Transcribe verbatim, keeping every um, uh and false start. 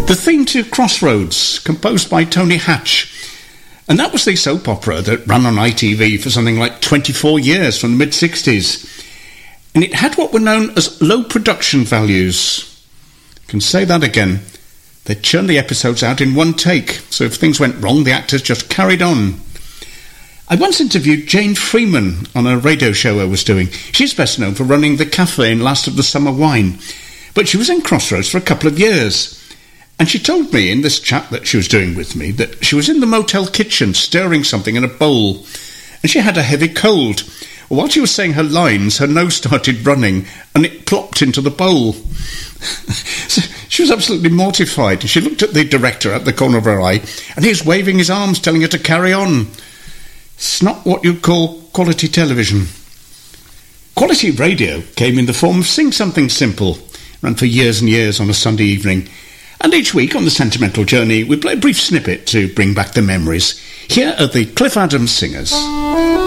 The theme to Crossroads, composed by Tony Hatch. And that was the soap opera that ran on I T V for something like twenty-four years from the mid-sixties. And it had what were known as low production values. I can say that again. They churned the episodes out in one take, so if things went wrong, the actors just carried on. I once interviewed Jane Freeman on a radio show I was doing. She's best known for running the cafe in Last of the Summer Wine. But she was in Crossroads for a couple of years. And she told me in this chat that she was doing with me that she was in the motel kitchen stirring something in a bowl. And she had a heavy cold. While she was saying her lines, her nose started running and it plopped into the bowl. So she was absolutely mortified. She looked at the director at the corner of her eye and he was waving his arms, telling her to carry on. It's not what you'd call quality television. Quality radio came in the form of Sing Something Simple. Ran for years and years on a Sunday evening. And each week on the Sentimental Journey we play a brief snippet to bring back the memories. Here are the Cliff Adams Singers.